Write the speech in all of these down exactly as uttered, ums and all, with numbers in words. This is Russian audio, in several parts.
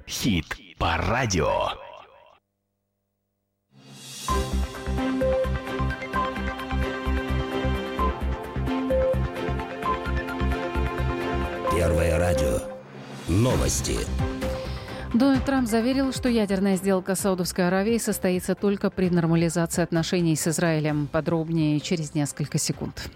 Хит-парадио. Первое радио. Новости. Дональд Трамп заверил, что ядерная сделка с Саудовской Аравией состоится только при нормализации отношений с Израилем. Подробнее через несколько секунд.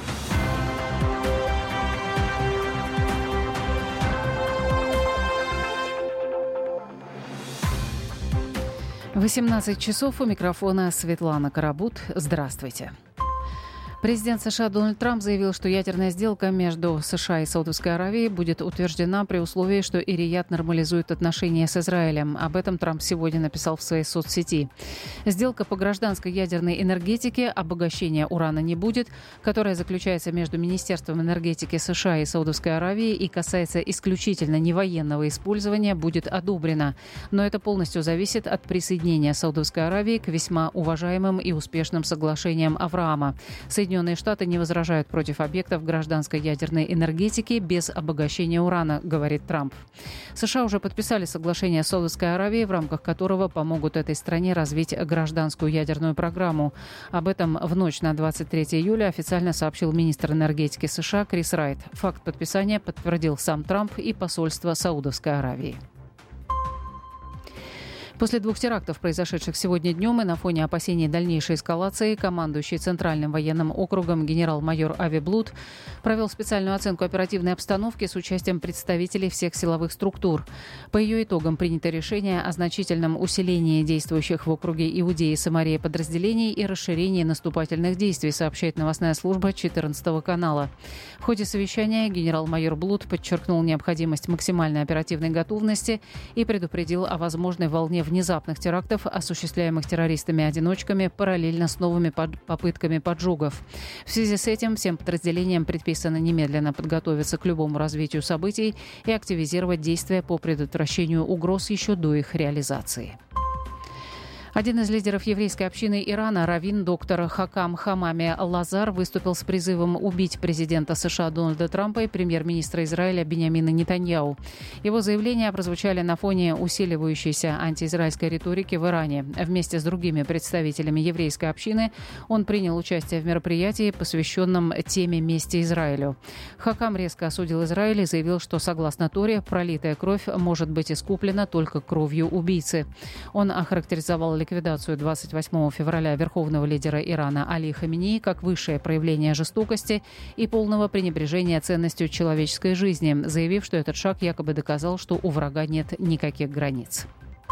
восемнадцать часов, у микрофона Светлана Карабут. Здравствуйте. Президент США Дональд Трамп заявил, что ядерная сделка между США и Саудовской Аравией будет утверждена при условии, что Эр-Рияд нормализует отношения с Израилем. Об этом Трамп сегодня написал в своей соцсети. Сделка по гражданской ядерной энергетике, обогащения урана не будет, которая заключается между Министерством энергетики США и Саудовской Аравии и касается исключительно невоенного использования, будет одобрена. Но это полностью зависит от присоединения Саудовской Аравии к весьма уважаемым и успешным соглашениям Авраама. Соединенные Штаты не возражают против объектов гражданской ядерной энергетики без обогащения урана, говорит Трамп. США уже подписали соглашение с Саудовской Аравией, в рамках которого помогут этой стране развить гражданскую ядерную программу. Об этом в ночь на двадцать третье июля официально сообщил министр энергетики США Крис Райт. Факт подписания подтвердил сам Трамп и посольство Саудовской Аравии. После двух терактов, произошедших сегодня днем, и на фоне опасений дальнейшей эскалации, командующий Центральным военным округом генерал-майор Ави Блуд провел специальную оценку оперативной обстановки с участием представителей всех силовых структур. По ее итогам принято решение о значительном усилении действующих в округе Иудеи и Самарии подразделений и расширении наступательных действий, сообщает новостная служба четырнадцатого канала. В ходе совещания генерал-майор Блуд подчеркнул необходимость максимальной оперативной готовности и предупредил о возможной волне внезапных терактов, осуществляемых террористами-одиночками, параллельно с новыми под... попытками поджогов. В связи с этим всем подразделениям предписано немедленно подготовиться к любому развитию событий и активизировать действия по предотвращению угроз еще до их реализации. Один из лидеров еврейской общины Ирана, раввин доктор Хакам Хамами Лазар, выступил с призывом убить президента США Дональда Трампа и премьер-министра Израиля Биньямина Нетаньяху. Его заявления прозвучали на фоне усиливающейся антиизраильской риторики в Иране. Вместе с другими представителями еврейской общины он принял участие в мероприятии, посвященном теме мести Израилю. Хакам резко осудил Израиль и заявил, что, согласно Торе, пролитая кровь может быть искуплена только кровью убийцы. Он охарактеризовал ликвидацию двадцать восьмого февраля верховного лидера Ирана Али Хаминеи как высшее проявление жестокости и полного пренебрежения ценностью человеческой жизни, заявив, что этот шаг якобы доказал, что у врага нет никаких границ.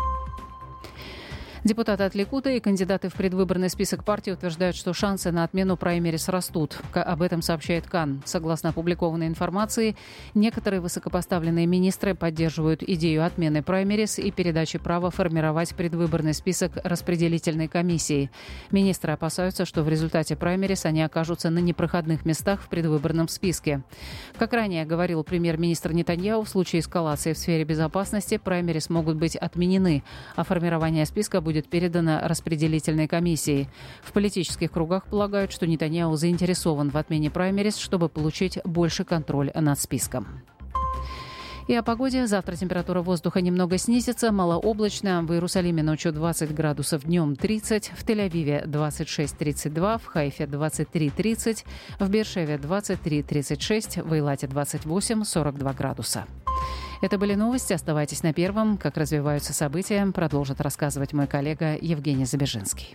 Депутаты от Ликуда и кандидаты в предвыборный список партии утверждают, что шансы на отмену праймерис растут. Об этом сообщает Кан. Согласно опубликованной информации, некоторые высокопоставленные министры поддерживают идею отмены праймерис и передачи права формировать предвыборный список распределительной комиссии. Министры опасаются, что в результате праймерис они окажутся на непроходных местах в предвыборном списке. Как ранее говорил премьер-министр Нетаньяху, в случае эскалации в сфере безопасности праймерис могут быть отменены, а формирование списка будет передано распределительной комиссии. В политических кругах полагают, что Нетаньяху заинтересован в отмене праймерис, чтобы получить больше контроля над списком. И о погоде. Завтра температура воздуха немного снизится, малооблачно. В Иерусалиме ночью двадцать градусов, днем тридцать. В Тель-Авиве двадцать шесть тридцать два, в Хайфе двадцать три тридцать, в Беэр-Шеве двадцать три тридцать шесть, в Эйлате двадцать восемь сорок два градуса. Это были новости. Оставайтесь на Первом. Как развиваются события, продолжит рассказывать мой коллега Евгений Забежинский.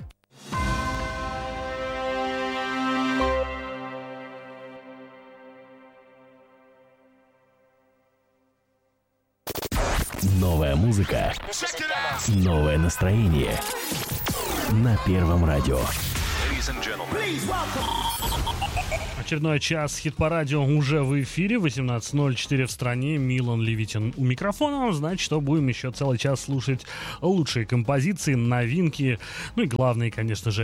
Новая музыка, новое настроение на Первом радио. Очередной час хит-парадио уже в эфире. восемнадцать ноль четыре в стране. Милан Левитин у микрофона. Значит, что будем еще целый час слушать лучшие композиции, новинки. Ну и главные, конечно же,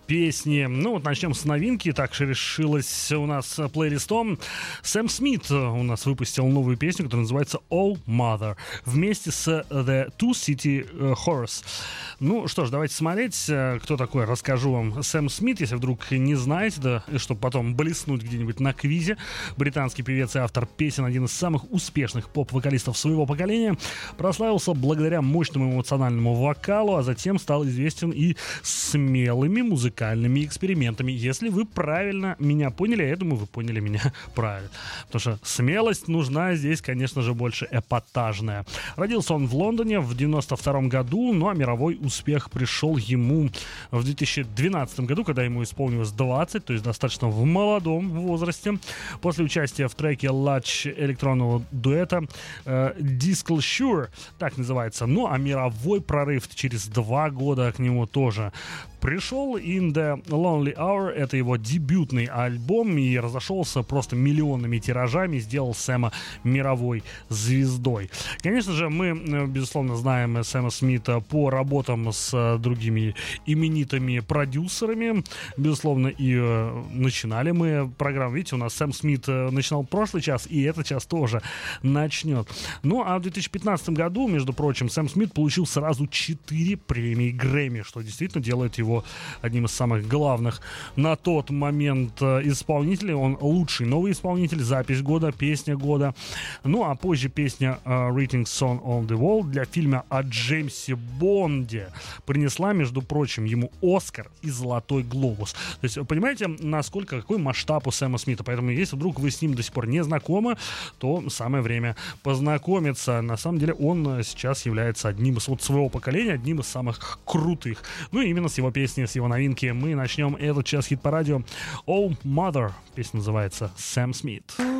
песни. Ну вот начнем с новинки. Так же решилось у нас плейлистом. Сэм Смит у нас выпустил новую песню, которая называется Oh Mother, вместе с The Two City Horse. Ну что ж, давайте смотреть, кто такой. Расскажу вам. Сэм Смит, если вдруг не знаете, да, чтобы потом блеснуть где-нибудь на квизе. Британский певец и автор песен, один из самых успешных поп-вокалистов своего поколения, прославился благодаря мощному эмоциональному вокалу, а затем стал известен и смелыми музыкальными экспериментами. Если вы правильно меня поняли, я думаю, вы поняли меня правильно. Потому что смелость нужна здесь, конечно же, больше эпатажная. Родился он в Лондоне в девяносто втором году, ну а мировой успех пришел ему в две тысячи двенадцатом году, когда ему исполнилось двадцать, то есть достаточно в молодом возрасте. После участия в треке «Лач» электронного дуэта э, «Disclosure», так называется. Ну а мировой прорыв через два года к нему тоже пришел. In the Lonely Hour — это его дебютный альбом, и разошелся просто миллионными тиражами, сделал Сэма мировой звездой. Конечно же, мы, безусловно, знаем Сэма Смита по работам с другими именитыми продюсерами. Безусловно, и э, начинали мы программу. Видите, у нас Сэм Смит начинал прошлый час, и этот час тоже начнет. Ну, а в две тысячи пятнадцатом году, между прочим, Сэм Смит получил сразу четыре премии Грэмми, что действительно делает его одним из самых главных на тот момент исполнителей. Он лучший новый исполнитель, запись года, песня года. Ну, а позже песня uh, Writing Song on the Wall для фильма о Джеймсе Бонде принесла, между прочим, ему Оскар и Золотой глобус. То есть, понимаете, насколько, какой масштаб у Сэма Смита. Поэтому, если вдруг вы с ним до сих пор не знакомы, то самое время познакомиться. На самом деле, он сейчас является одним из вот своего поколения, одним из самых крутых. Ну, и именно с его песни, с его новинки мы начнем этот час хит по радио. Oh Mother, песня называется Сэм Смит.